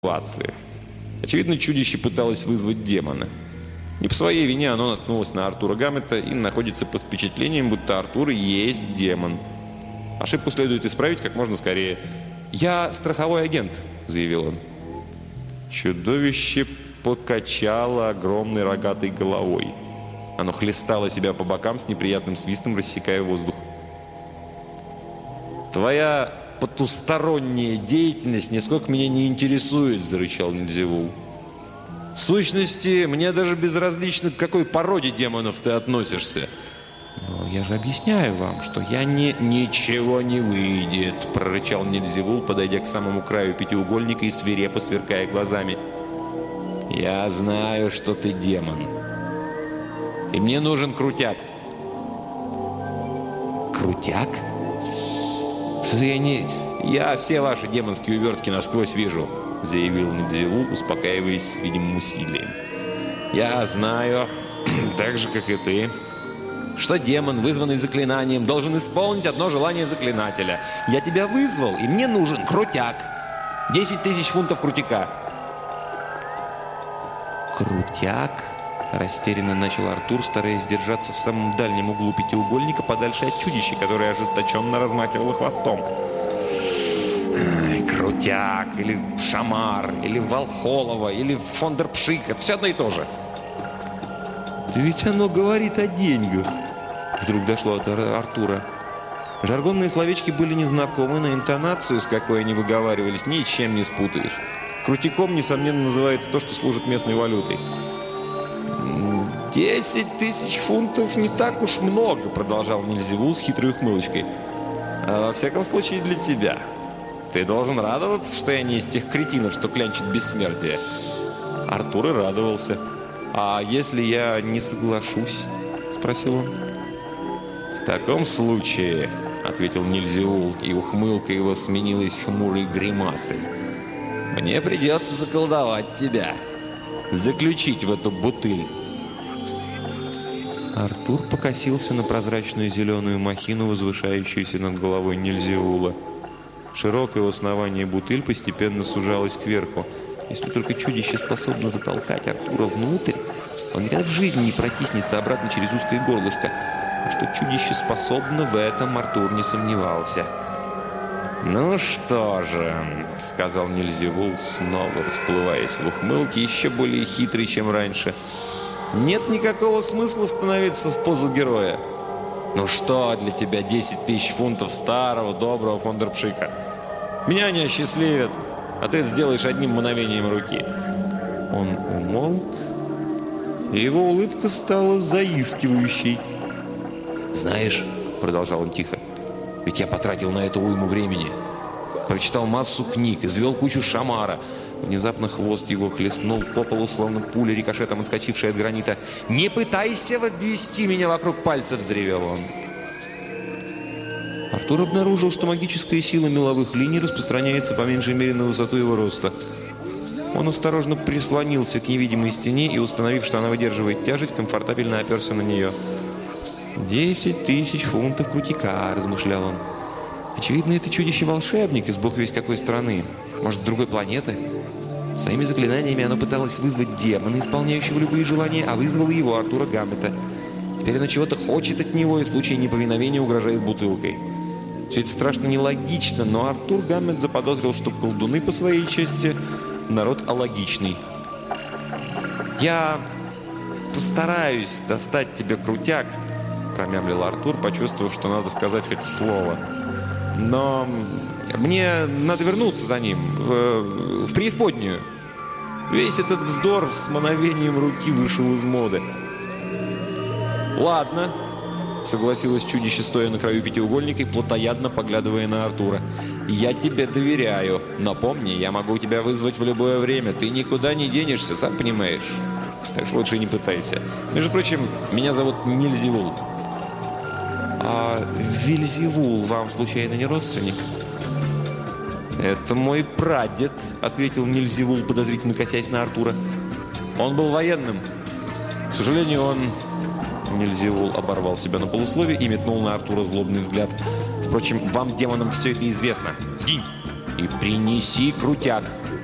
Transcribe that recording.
ситуациях. Очевидно, чудище пыталось вызвать демона. Не по своей вине оно наткнулось на Артура Гаммета и находится под впечатлением, будто Артур и есть демон. Ошибку следует исправить как можно скорее. «Я страховой агент», — заявил он. Чудовище покачало огромной рогатой головой. Оно хлестало себя по бокам с неприятным свистом, рассекая воздух. «Твоя потусторонняя деятельность нисколько меня не интересует», — зарычал Нильзевул. «В сущности, мне даже безразлично, к какой породе демонов ты относишься». «Но я же объясняю вам, что я не...» «Ничего не выйдет», — прорычал Нильзевул, подойдя к самому краю пятиугольника и свирепо сверкая глазами. «Я знаю, что ты демон. И мне нужен крутяк». «Крутяк?» «Я все ваши демонские увертки насквозь вижу», — заявил Нильзевул, успокаиваясь с видимым усилием. «Я знаю, так же, как и ты, что демон, вызванный заклинанием, должен исполнить одно желание заклинателя. Я тебя вызвал, и мне нужен крутяк. 10 000 фунтов крутяка». «Крутяк?» — растерянно начал Артур, стараясь держаться в самом дальнем углу пятиугольника, подальше от чудища, которое ожесточенно размахивало хвостом. «Крутяк, или Шамар, или Волхолова, или Фондерпшик — это все одно и то же». «Да ведь оно говорит о деньгах», — вдруг дошло до Артура. Жаргонные словечки были незнакомы, но интонацию, с какой они выговаривались, ничем не спутаешь. Крутяком, несомненно, называется то, что служит местной валютой. 10 000 фунтов не так уж много», — продолжал Нильзевул с хитрой ухмылочкой. «А во всяком случае для тебя. Ты должен радоваться, что я не из тех кретинов, что клянчат бессмертие». Артур и радовался. «А если я не соглашусь?» — спросил он. «В таком случае», — ответил Нильзевул, и ухмылка его сменилась хмурой гримасой, «мне придется заколдовать тебя, заключить в эту бутыль». Артур покосился на прозрачную зеленую махину, возвышающуюся над головой Нильзевула. Широкое у основания бутыль постепенно сужалась кверху. Если только чудище способно затолкать Артура внутрь, он никогда в жизни не протиснется обратно через узкое горлышко. А что чудище способно, в этом Артур не сомневался. «Ну что же», — сказал Нильзевул, снова расплываясь в ухмылке, еще более хитрый, чем раньше, — «нет никакого смысла становиться в позу героя. Ну что для тебя 10 000 фунтов старого, доброго Фондерпшика? Меня не осчастливят, а ты это сделаешь одним мгновением руки». Он умолк, и его улыбка стала заискивающей. «Знаешь», — продолжал он тихо, — «ведь я потратил на это уйму времени. Прочитал массу книг, извел кучу шамара». Внезапно хвост его хлестнул по полу, словно пуля, рикошетом отскочившая от гранита. «Не пытайся обвести меня вокруг пальцев!» — взревел он. Артур обнаружил, что магическая сила меловых линий распространяется по меньшей мере на высоту его роста. Он осторожно прислонился к невидимой стене и, установив, что она выдерживает тяжесть, комфортабельно оперся на нее. 10 000 фунтов крутяка», — размышлял он. «Очевидно, это чудище-волшебник из бог весть какой страны. Может, с другой планеты? Своими заклинаниями оно пыталось вызвать демона, исполняющего любые желания, а вызвало его, Артура Гаммета. Теперь оно чего-то хочет от него и в случае неповиновения угрожает бутылкой. Все это страшно нелогично, но Артур Гаммет заподозрил, что колдуны по своей части народ алогичный. «Я постараюсь достать тебе крутяк», — промямлил Артур, почувствовав, что надо сказать хоть слово. «Но мне надо вернуться за ним, в преисподнюю». Весь этот вздор с мановением руки вышел из моды. «Ладно», — согласилось чудище, стоя на краю пятиугольника и плотоядно поглядывая на Артура. «Я тебе доверяю, но помни, я могу тебя вызвать в любое время. Ты никуда не денешься, сам понимаешь. Так что лучше не пытайся. Между прочим, меня зовут Нильзевул». «А Вельзевул вам, случайно, не родственник?» «Это мой прадед», — ответил Нильзевул, подозрительно косясь на Артура. «Он был военным. К сожалению, он...» Нильзевул оборвал себя на полуслове и метнул на Артура злобный взгляд. «Впрочем, вам, демонам, все это известно. Сгинь и принеси крутяк».